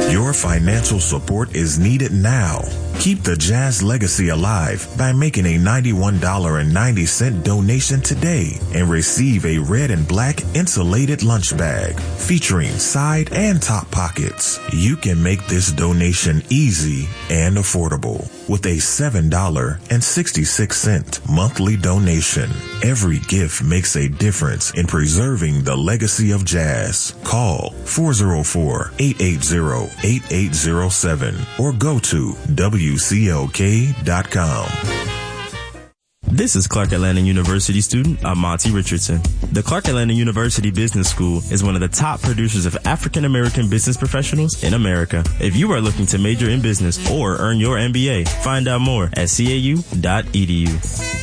Your financial support is needed now. Keep the Jazz legacy alive by making a $91.90 donation today and receive a red and black insulated lunch bag featuring side and top pockets. You can make this donation easy and affordable with a $7.66 monthly donation. Every gift makes a difference in preserving the legacy of jazz. Call 404-880-8807 or go to WCLK.com. This is Clark Atlanta University student Monty Richardson. The Clark Atlanta University Business School is one of the top producers of African American business professionals in America. If you are looking to major in business or earn your MBA, find out more at cau.edu.